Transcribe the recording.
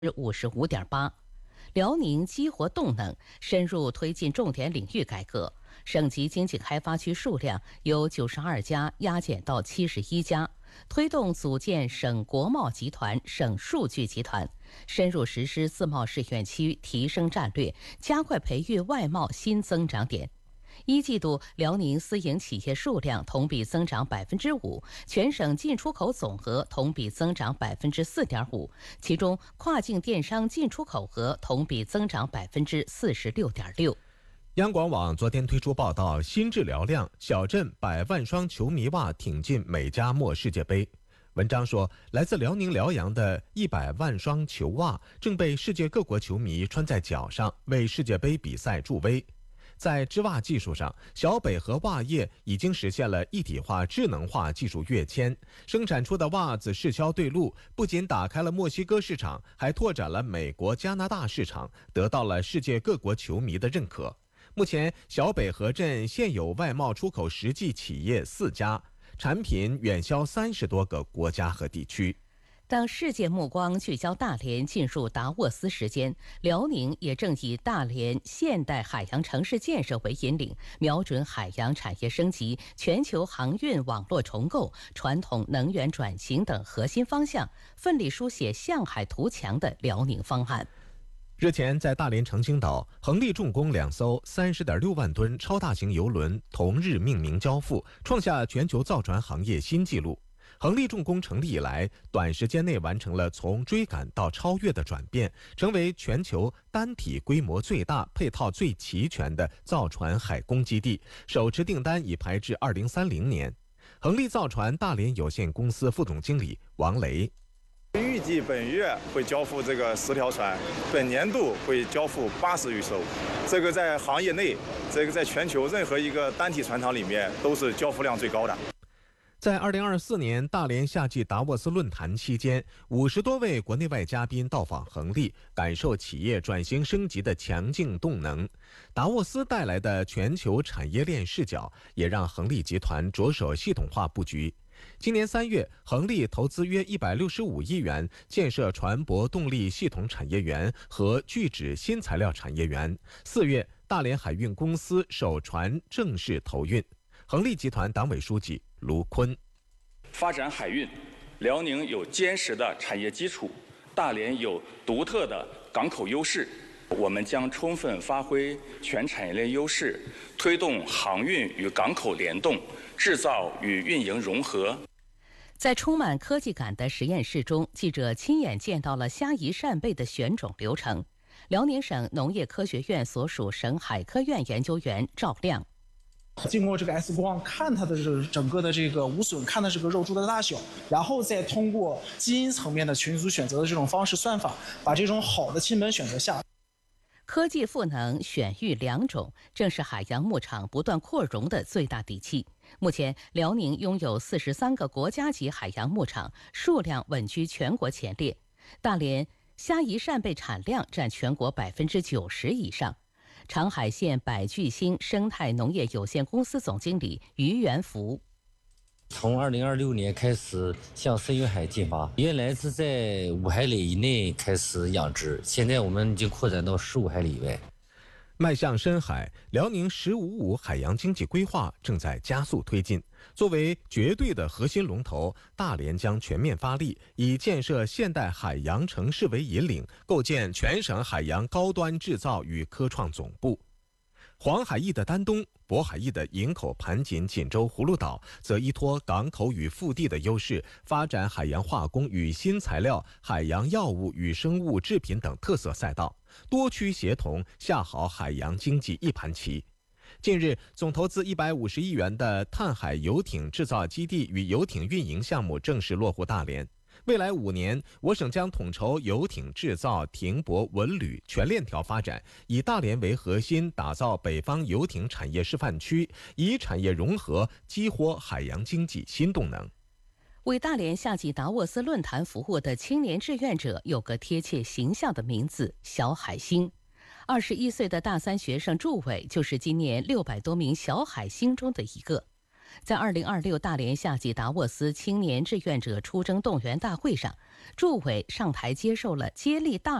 55.8%。辽宁激活动能，深入推进重点领域改革，省级经济开发区数量由92家压减到71家，推动组建省国贸集团、省数据集团，深入实施自贸试验区提升战略，加快培育外贸新增长点。一季度，辽宁私营企业数量同比增长5%，全省进出口总额同比增长4.5%，其中跨境电商进出口额同比增长46.6%。 央广网昨天推出报道，新智嘹亮小镇100万双球迷袜挺进美加墨世界杯。文章说，来自辽宁辽阳的100万双球袜正被世界各国球迷穿在脚上，为世界杯比赛助威。在织袜技术上，小北和袜业已经实现了一体化、智能化技术跃迁，生产出的袜子市销对路不仅打开了墨西哥市场，还拓展了美国、加拿大市场，得到了世界各国球迷的认可。目前，小北河镇现有外贸出口实际企业4家，产品远销30多个国家和地区。 当世界目光聚焦大连进入达沃斯时间，辽宁也正以大连现代海洋城市建设为引领，瞄准海洋产业升级、全球航运网络重构、传统能源转型等核心方向，奋力书写向海图强的辽宁方案。 日前，在大连长青岛，恒力重工2艘30.6万吨超大型邮轮同日命名交付，创下全球造船行业新纪录。恒力重工成立以来，短时间内完成了从追赶到超越的转变，成为全球单体规模最大、配套最齐全的造船海工基地，手持订单已排至2030年。恒力造船大连有限公司副总经理王雷。 预计本月会交付这个10条船，本年度会交付80余艘。这个在行业内，这个在全球任何一个单体船厂里面都是交付量最高的。 在2024年大连夏季达沃斯论坛期间，50多位国内外嘉宾到访恒力，感受企业转型升级的强劲动能。达沃斯带来的全球产业链视角，也让恒力集团着手系统化布局。今年3月，恒力投资约165亿元建设船舶动力系统产业园和聚酯新材料产业园。4月，大连海运公司首船正式投运。恒力集团党委书记卢坤： 发展海运，辽宁有坚实的产业基础，大连有独特的港口优势。我们将充分发挥全产业链优势，推动航运与港口联动，制造与运营融合。 在充满科技感的实验室中，记者亲眼见到了虾夷扇贝的选种流程。辽宁省农业科学院所属省海科院研究员赵亮： 经过这个 X 光看它的整个的这个无损，看它这个肉株的大小，然后再通过基因层面的群组选择的这种方式算法，把这种好的亲本选择下。 科技赋能选育良种，正是海洋牧场不断扩容的最大底气。目前，辽宁拥有43个国家级海洋牧场，数量稳居全国前列。大连虾夷扇贝产量占全国90%以上。长海县百聚星生态农业有限公司总经理于元福： 从2026年开始向深远海进发，原来是在5海里以内开始养殖，现在我们已经扩展到15海里以外。 迈向深海，辽宁“1055”海洋经济规划正在加速推进。作为绝对的核心龙头，大连将全面发力，以建设现代海洋城市为引领，构建全省海洋高端制造与科创总部。黄海弋的丹东、渤海弋的营口盘锦锦州葫芦岛则依托港口与腹地的优势，发展海洋化工与新材料、海洋药物与生物制品等特色赛道，多区协同下好海洋经济一盘棋。近日，总投资150亿元的探海游艇制造基地与游艇运营项目正式落户大连。未来5年，我省将统筹游艇制造、停泊、文旅全链条发展，以大连为核心，打造北方游艇产业示范区，以产业融合激活海洋经济新动能。 为大连夏季达沃斯论坛服务的青年志愿者有个贴切形象的名字——小海星。21岁的大3学生祝伟就是今年600多名小海星中的一个。 在2026大连夏季达沃斯青年志愿者出征动员大会上，驻委上台接受了接力大